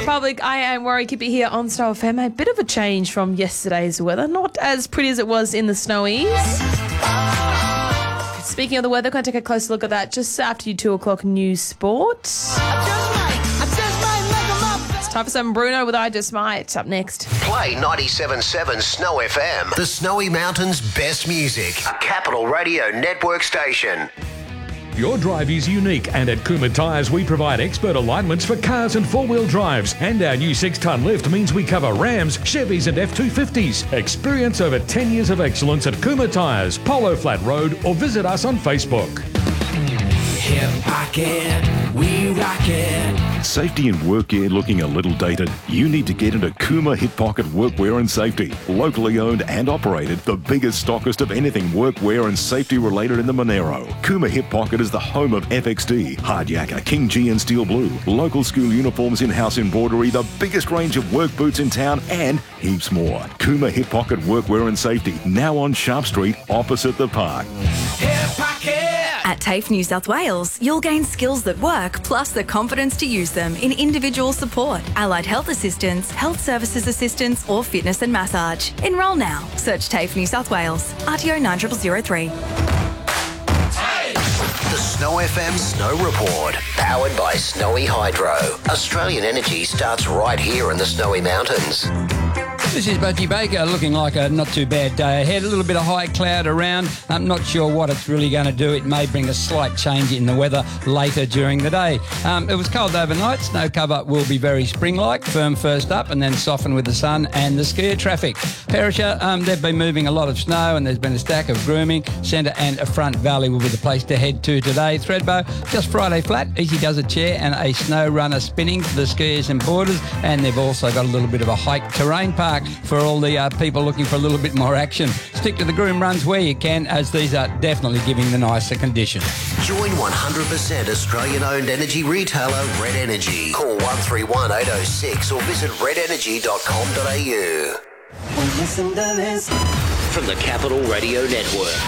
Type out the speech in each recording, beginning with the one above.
Public, I am worried. Keep it here on Snow FM. A bit of a change from yesterday's weather. Not as pretty as it was in the snowies. Speaking of the weather, going to take a closer look at that just after your 2 o'clock news sport. It's time for some Bruno with I Just Might. Up next. Play 97.7 Snow FM. The Snowy Mountains' best music. A Capital Radio Network station. Your drive is unique, and at Kuma Tyres we provide expert alignments for cars and four-wheel drives, and our new 6-tonne lift means we cover Rams, Chevys and F250s. Experience over 10 years of excellence at Kuma Tyres, Polo Flat Road, or visit us on Facebook. Hip Pocket, we rock it. Safety and work gear looking a little dated? You need to get into Kuma Hip Pocket Workwear and Safety. Locally owned and operated, the biggest stockist of anything workwear and safety related in the Monero. Kuma Hip Pocket is the home of FXD, Hardyaker, King G and Steel Blue, local school uniforms, in-house embroidery, the biggest range of work boots in town, and heaps more. Kuma Hip Pocket Workwear and Safety, now on Sharp Street, opposite the park. Hip Pocket. At TAFE New South Wales, you'll gain skills that work, plus the confidence to use them in individual support, allied health assistance, health services assistance, or fitness and massage. Enrol now. Search TAFE New South Wales. RTO 9003. The Snow FM Snow Report. Powered by Snowy Hydro. Australian energy starts right here in the Snowy Mountains. This is Budgie Baker, looking like a not too bad day ahead. A little bit of high cloud around. I'm not sure what it's really going to do. It may bring a slight change in the weather later during the day. It was cold overnight. Snow cover will be very spring-like, firm first up and then soften with the sun and the skier traffic. Perisher, they've been moving a lot of snow and there's been a stack of grooming. Centre and Front Valley will be the place to head to today. Thredbo, just Friday flat. Easy does a chair and a snow runner spinning for the skiers and boarders. And they've also got a little bit of a hike terrain park for all the people looking for a little bit more action. Stick to the groom runs where you can, as these are definitely giving the nicer conditions. Join 100% Australian-owned energy retailer Red Energy. Call 131 806 or visit redenergy.com.au. Listen to this. From the Capital Radio Network.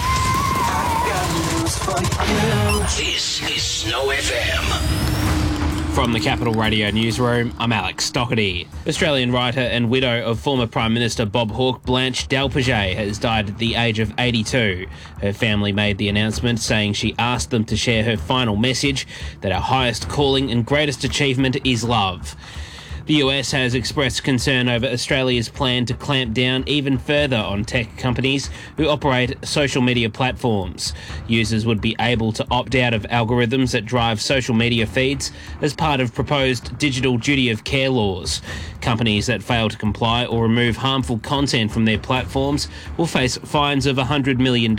This is Snow FM. From the Capital Radio Newsroom, I'm Alex Stockerty. Australian writer and widow of former Prime Minister Bob Hawke, Blanche Delpage, has died at the age of 82. Her family made the announcement saying she asked them to share her final message that our highest calling and greatest achievement is love. The US has expressed concern over Australia's plan to clamp down even further on tech companies who operate social media platforms. Users would be able to opt out of algorithms that drive social media feeds as part of proposed digital duty of care laws. Companies that fail to comply or remove harmful content from their platforms will face fines of $100 million.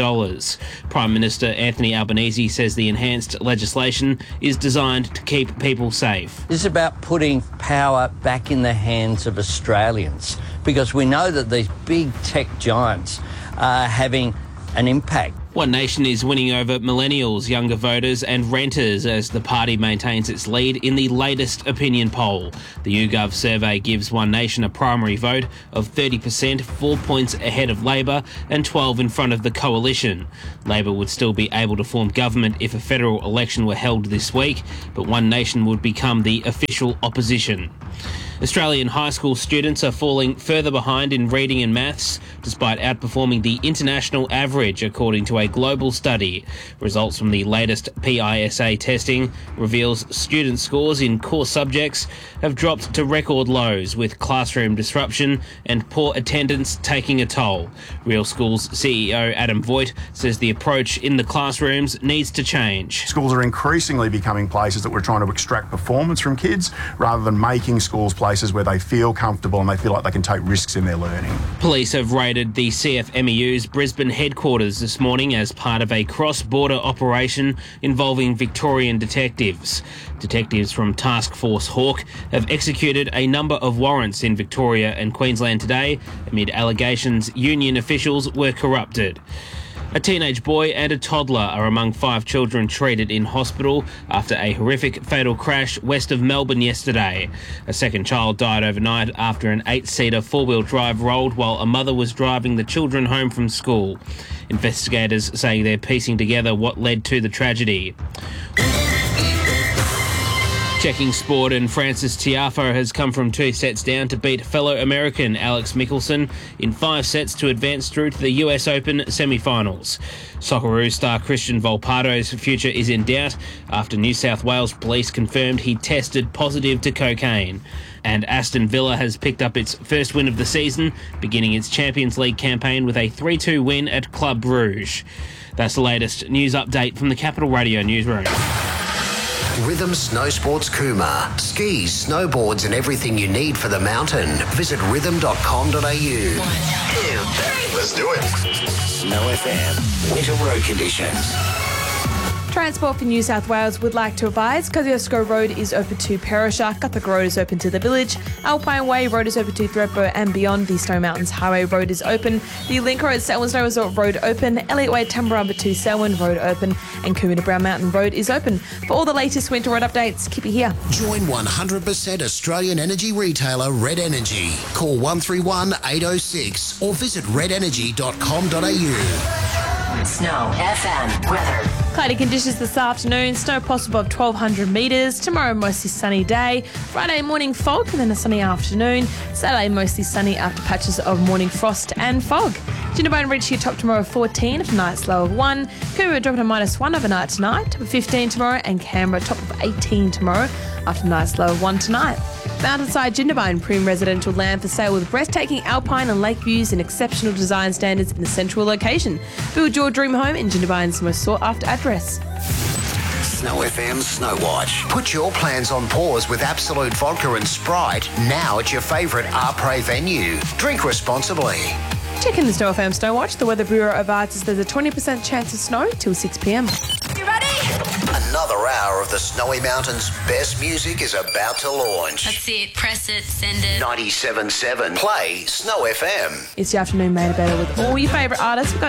Prime Minister Anthony Albanese says the enhanced legislation is designed to keep people safe. This is about putting power back in the hands of Australians, because we know that these big tech giants are having an impact. One Nation is winning over millennials, younger voters and renters as the party maintains its lead in the latest opinion poll. The YouGov survey gives One Nation a primary vote of 30%, 4 points ahead of Labor and 12 in front of the Coalition. Labor would still be able to form government if a federal election were held this week, but One Nation would become the official opposition. Australian high school students are falling further behind in reading and maths, despite outperforming the international average, according to a global study. Results from the latest PISA testing reveals student scores in core subjects have dropped to record lows, with classroom disruption and poor attendance taking a toll. Real Schools CEO Adam Voigt says the approach in the classrooms needs to change. Schools are increasingly becoming places that we're trying to extract performance from kids, rather than making schools places where they feel comfortable and they feel like they can take risks in their learning. Police have raided the CFMEU's Brisbane headquarters this morning as part of a cross-border operation involving Victorian detectives. Detectives from Task Force Hawk have executed a number of warrants in Victoria and Queensland today amid allegations union officials were corrupted. A teenage boy and a toddler are among 5 children treated in hospital after a horrific fatal crash west of Melbourne yesterday. A second child died overnight after an 8-seater four-wheel drive rolled while a mother was driving the children home from school. Investigators saying they're piecing together what led to the tragedy. Checking sport, and Francis Tiafoe has come from 2 sets down to beat fellow American Alex Michelson in 5 sets to advance through to the US Open semi-finals. Socceroos star Christian Volpado's future is in doubt after New South Wales police confirmed he tested positive to cocaine. And Aston Villa has picked up its first win of the season, beginning its Champions League campaign with a 3-2 win at Club Brugge. That's the latest news update from the Capital Radio newsroom. Rhythm Snow Sports Cooma. Skis, snowboards and everything you need for the mountain. Visit rhythm.com.au. 1, 2, 3. Let's do it. Snow FM. Winter road conditions. Transport for New South Wales would like to advise Kosciuszko Road is open to Perisher, Guthrie Road is open to the village, Alpine Way Road is open to Thredbo and beyond, the Snow Mountains Highway Road is open, the Link Road Selwyn Snow Resort Road open, Elliott Way Tumbarumba to Selwyn Road open, and Coomera to Brown Mountain Road is open. For all the latest winter road updates, keep it here. Join 100% Australian energy retailer Red Energy. Call 131 806 or visit redenergy.com.au. Snow FM weather. Cloudy conditions this afternoon, snow possible of 1,200 metres. Tomorrow, mostly sunny day. Friday morning fog and then a sunny afternoon. Saturday, mostly sunny after patches of morning frost and fog. Jindabyne reaching your top tomorrow 14, tonight's low of 1. Coomera dropping to -1 overnight tonight, top of 15 tomorrow, and Canberra top of 18 tomorrow after night's low of 1 tonight. Mountainside Jindabyne, prime residential land for sale with breathtaking alpine and lake views and exceptional design standards in a central location. Build your dream home in Jindabyne's most sought after address. Snow FM Snow Watch. Put your plans on pause with Absolute Vodka and Sprite now at your favourite Arpre venue. Drink responsibly. Check in the Snow FM Snow Watch. The Weather Bureau advises there's a 20% chance of snow till 6 p.m. You ready? Another hour of the Snowy Mountains' best music is about to launch. That's it. Press it. Send it. 97.7. Play Snow FM. It's your afternoon made better with all your favourite artists. We've got